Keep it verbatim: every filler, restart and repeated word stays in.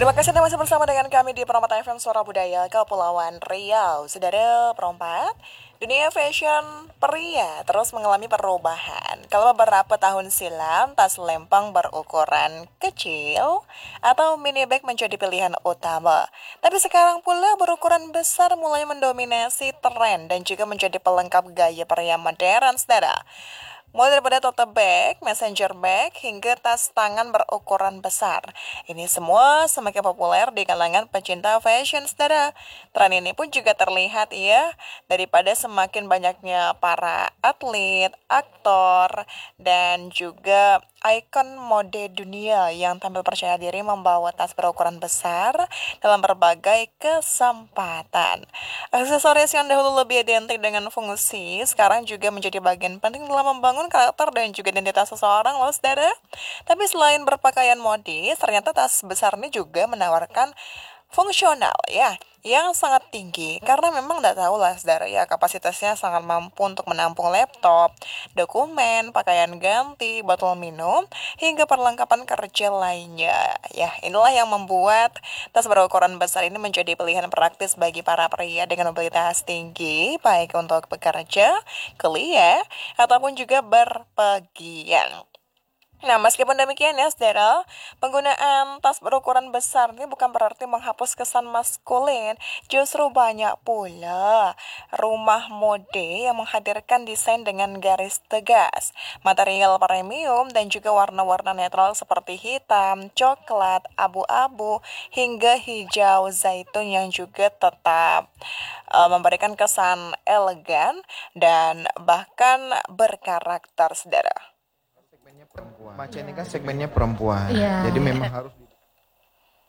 Terima kasih Anda masih bersama dengan kami di Permata F M Suara Budaya Kepulauan Riau. Saudara perempat, dunia fashion pria terus mengalami perubahan. Kalau beberapa tahun silam, tas lempang berukuran kecil atau mini bag menjadi pilihan utama. Tapi sekarang pula berukuran besar mulai mendominasi tren dan juga menjadi pelengkap gaya pria modern, saudara. Mulai daripada tote bag, messenger bag, hingga tas tangan berukuran besar. Ini semua semakin populer di kalangan pecinta fashion, saudara. Tren ini pun juga terlihat ya, daripada semakin banyaknya para atlet, aktor, dan juga ikon mode dunia yang tampil percaya diri membawa tas berukuran besar dalam berbagai kesempatan. Aksesoris yang dahulu lebih identik dengan fungsi, sekarang juga menjadi bagian penting dalam membangun karakter dan juga identitas seseorang loh, saudara. Tapi selain berpakaian modis, ternyata tas besar ini juga menawarkan fungsional ya, yang sangat tinggi karena memang tidak tahu lah saudara ya, kapasitasnya sangat mampu untuk menampung laptop, dokumen, pakaian ganti, botol minum, hingga perlengkapan kerja lainnya. Ya, inilah yang membuat tas berukuran besar ini menjadi pilihan praktis bagi para pria dengan mobilitas tinggi, baik untuk bekerja, kuliah, ataupun juga berpergian. Nah, meskipun demikian ya, saudara, penggunaan tas berukuran besar ini bukan berarti menghapus kesan maskulin. Justru banyak pula rumah mode yang menghadirkan desain dengan garis tegas, material premium, dan juga warna-warna netral seperti hitam, coklat, abu-abu, hingga hijau zaitun yang juga tetap uh, memberikan kesan elegan dan bahkan berkarakter, saudara. Segmennya perempuan. Maca ini kan segmennya perempuan. Iya. Jadi memang harus